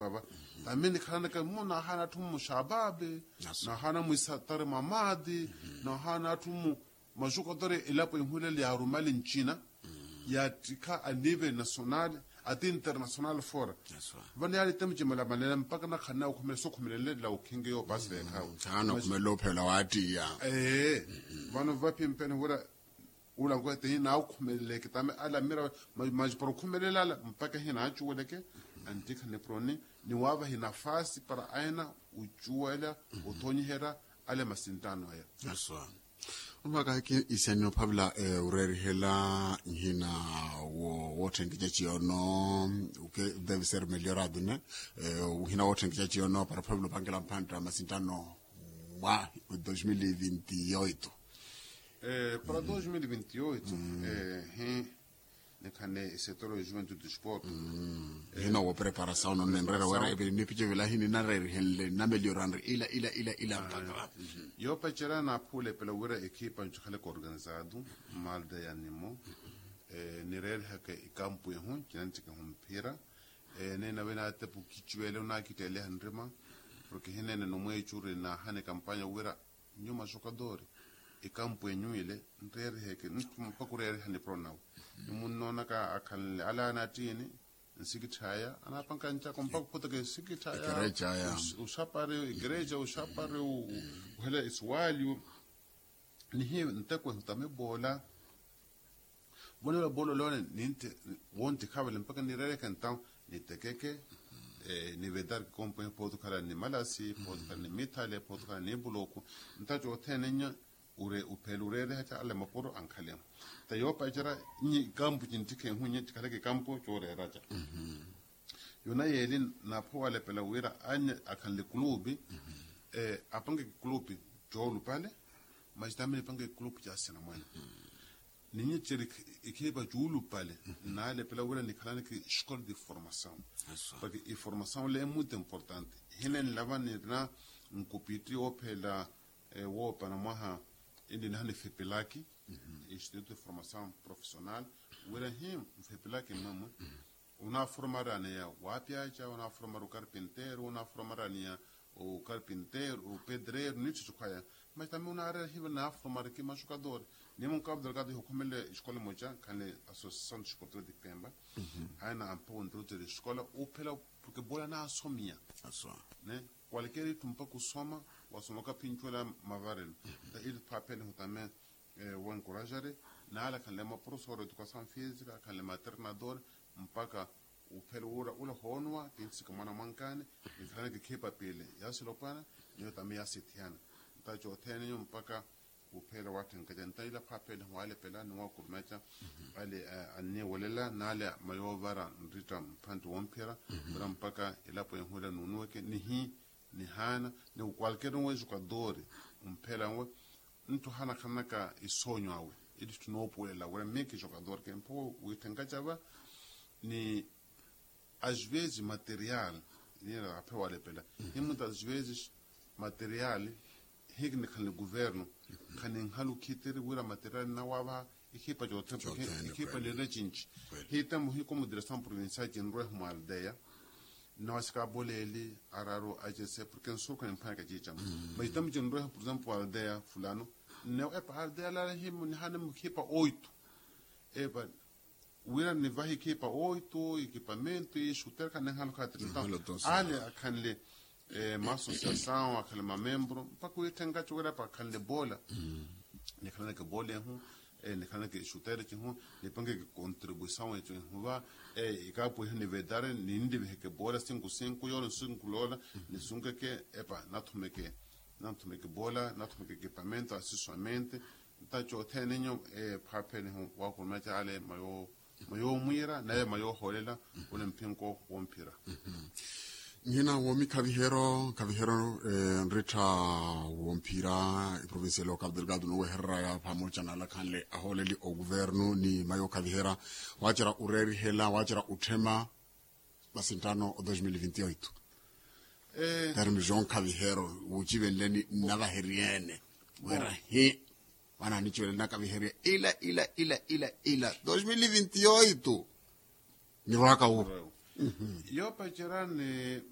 baba tamini kana ka muna hana tumu shababe na hana muisatare mamadi na hana tumu majuko dore ilapo ihule ya rumali nchina ya tika a niveau national at international for vani yali temje mala manela mpaka na khana ukhumele sokhumele la ukhinge yo basle ekhawo thana kumelo phela wathi ya vano vapi mpene ula ngote hina ukhumele kitame ala mira majipro khumelela mpaka hina achuweleke antika ne prone ni wava hina fasi para aina uchuwela uthonyihera ale masintano aya aswa umaka ke isenyo phabla ureri hela hina wo tengija chiono uke deve ser meliorado ne uhina wo tengija chiono para phablo bangela mpandra masintano wa 2028 para 2028 nekane setoro juventude do sport hina wo preparação no nrera wera ebe ni pije vela hini na reri hele na meliorando ila mpaka yo pachera na pule pela wera equipa nchkhale ko organizado malda yanimo ni reri hake ikampu yahun kinantika humpira ne na vena tapu kichwele na kitele handrema porque hine no mwe chure na hane kampanya wera nyuma sokadori ikampu yenyuile reri hake mpaka reri hane pronao munona ka akhalle ala natini nsikithaya anapanka ntsha kompa kupota ke sikithaya ushapare igreja ushapare uhela iswali ni he ntekwe ntame bola bona bola lone ninte wonte khabele mpaka ni rere kan ni tekeke ni vedar kompa poto kala ni malasi poto kala ni mitale poto kala ni buloko ntajo tenenya ure upelurere hata ale maporo ankalem ta yo pajara ni kampu jintike hunye tikale ke kampu chore raja yona yelin na powale pela wira anya akan le klubi apange klubi jolu pale majtamini pange klubi ja sena mwana ninyi chiri ikeba julu pale na le pela wira ni kala ke école de formation parce que formation le est importante hinen lavani na nkupiti opela wo pana maha indi nahne fepelaki instituto de formação profissional wera him fepelaki mama una formarane ya wapiacha una formar o carpinteiro una formarane ya o carpinteiro o pedreiro nicho chukaya mas também una área hiva na formar que machucador nemo cabo delegado hukumele escola moja kale associação de esportiva de Pemba aina ampo ndrote de escola o pela porque bola na somia né qualquer tumpa kusoma wasomoka pinchola mavarel da il papel hutame o encorajare na ala kan lema professor de educação física kan lema treinador mpaka upelo ula honwa tinsi kama na mankane nikana ke kepa pele yasilopana nyo tamia sitiana tacho tene mpaka upelo waten kajanta ila papel wale pela no kurmecha ale anne walela nale mayovara ndita mpantu wompira mpaka ila po hula nunuke ni hana ni qualquer jogador pela nto hana kanaka isonyo awe ili tunopoela wala meke jogador que mpo uitengachava ni às vezes material ni apewa le pela ni muitas vezes material higni kan le governo kan halu kiteri wala material na waba equipa de outro equipa de reginchi hitam como direção provincial de Nroe Maldeia nós caboleli araro agence porque não sou quem paga de jam mas estamos de Nroe por exemplo aldeia fulano não é para aldeia lá him ni hanam equipa 8 eba wira ni vai equipa 8 equipamento e shooter kan halu então ali kan le uma associação aquele membro para que tenha chegada para kan le bola ni kan que bola ni kana ke shooter ti hu ni pange ke contribuição e ti huwa ka po ni vedare ni ndi ke bola 5 yo 5 lola ni sunga ke na tume ke bola na tume ke equipamento assessoramento ta cho tenenyo papel hu wa ko mata ale mayo muira na mayo holela ule mpinko wompira Ngina womi kavihero nrita wompira provincia local delgado no herra ya pamoja na la kanle aholeli o governo ni mayo kavihera wachira ureri hela wachira utema masintano 2028 termi Jean Kavihero uchiveleni nava heriene wera he wana nichwele na kaviheria ila 2028 ni waka u yo pachirani